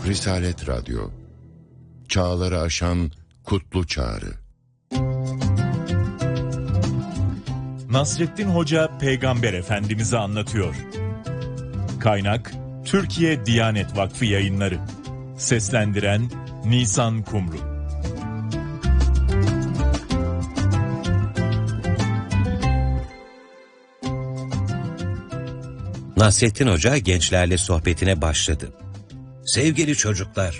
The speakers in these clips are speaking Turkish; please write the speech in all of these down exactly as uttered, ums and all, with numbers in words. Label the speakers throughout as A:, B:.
A: Risalet Radyo, çağları aşan kutlu çağrı.
B: Nasrettin Hoca Peygamber Efendimiz'i anlatıyor. Kaynak Türkiye Diyanet Vakfı Yayınları. Seslendiren Nisan Kumru.
C: Nasrettin Hoca gençlerle sohbetine başladı. Sevgili çocuklar,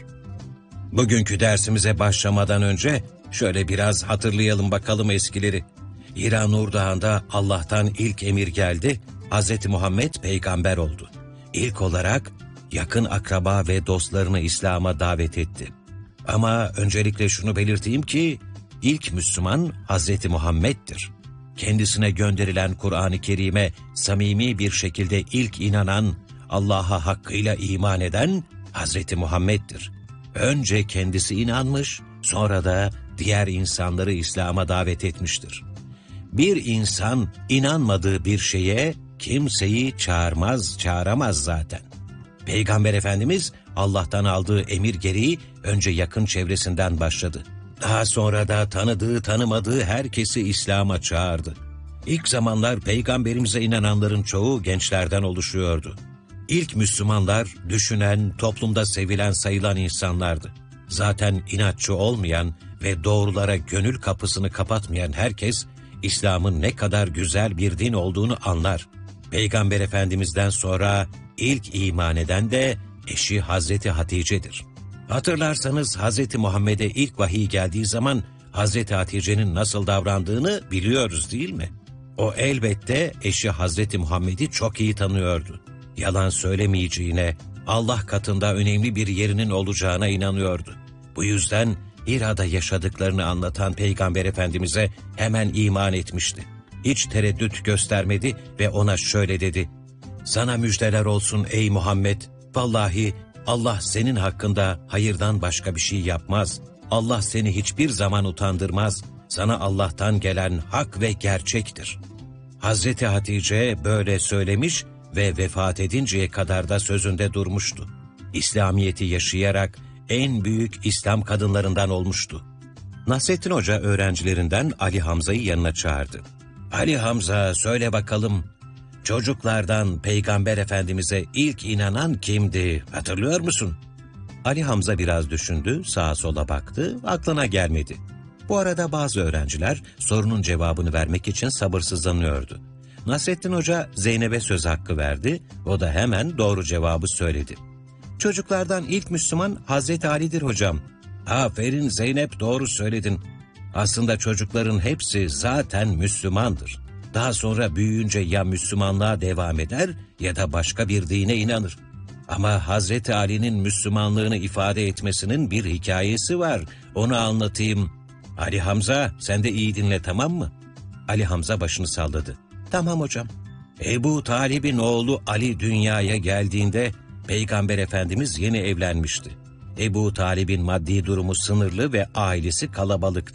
C: bugünkü dersimize başlamadan önce şöyle biraz hatırlayalım bakalım eskileri. Hira Nur Dağı'nda Allah'tan ilk emir geldi, Hazreti Muhammed peygamber oldu. İlk olarak yakın akraba ve dostlarını İslam'a davet etti. Ama öncelikle şunu belirteyim ki, ilk Müslüman Hazreti Muhammed'dir. Kendisine gönderilen Kur'an-ı Kerim'e samimi bir şekilde ilk inanan, Allah'a hakkıyla iman eden Hazreti Muhammed'dir. Önce kendisi inanmış, sonra da diğer insanları İslam'a davet etmiştir. Bir insan inanmadığı bir şeye kimseyi çağırmaz, çağıramaz zaten. Peygamber Efendimiz Allah'tan aldığı emir gereği önce yakın çevresinden başladı. Daha sonra da tanıdığı tanımadığı herkesi İslam'a çağırdı. İlk zamanlar Peygamberimize inananların çoğu gençlerden oluşuyordu. İlk Müslümanlar düşünen, toplumda sevilen sayılan insanlardı. Zaten inatçı olmayan ve doğrulara gönül kapısını kapatmayan herkes, İslam'ın ne kadar güzel bir din olduğunu anlar. Peygamber Efendimiz'den sonra ilk iman eden de eşi Hazreti Hatice'dir. Hatırlarsanız Hazreti Muhammed'e ilk vahiy geldiği zaman Hazreti Hatice'nin nasıl davrandığını biliyoruz değil mi? O elbette eşi Hazreti Muhammed'i çok iyi tanıyordu. Yalan söylemeyeceğine, Allah katında önemli bir yerinin olacağına inanıyordu. Bu yüzden Hira'da yaşadıklarını anlatan Peygamber Efendimiz'e hemen iman etmişti. Hiç tereddüt göstermedi ve ona şöyle dedi: "Sana müjdeler olsun ey Muhammed, vallahi Allah senin hakkında hayırdan başka bir şey yapmaz. Allah seni hiçbir zaman utandırmaz. Sana Allah'tan gelen hak ve gerçektir." Hazreti Hatice böyle söylemiş ve vefat edinceye kadar da sözünde durmuştu. İslamiyet'i yaşayarak en büyük İslam kadınlarından olmuştu. Nasrettin Hoca öğrencilerinden Ali Hamza'yı yanına çağırdı. "Ali Hamza, söyle bakalım, çocuklardan Peygamber Efendimiz'e ilk inanan kimdi, hatırlıyor musun?" Ali Hamza biraz düşündü, sağa sola baktı, aklına gelmedi. Bu arada bazı öğrenciler sorunun cevabını vermek için sabırsızlanıyordu. Nasrettin Hoca Zeynep'e söz hakkı verdi, o da hemen doğru cevabı söyledi. "Çocuklardan ilk Müslüman Hazreti Ali'dir hocam." "Aferin Zeynep, doğru söyledin. Aslında çocukların hepsi zaten Müslümandır. Daha sonra büyüyünce ya Müslümanlığa devam eder ya da başka bir dine inanır. Ama Hazreti Ali'nin Müslümanlığını ifade etmesinin bir hikayesi var. Onu anlatayım. Ali Hamza, sen de iyi dinle, tamam mı?" Ali Hamza başını salladı. "Tamam hocam." Ebu Talib'in oğlu Ali dünyaya geldiğinde Peygamber Efendimiz yeni evlenmişti. Ebu Talib'in maddi durumu sınırlı ve ailesi kalabalıktı.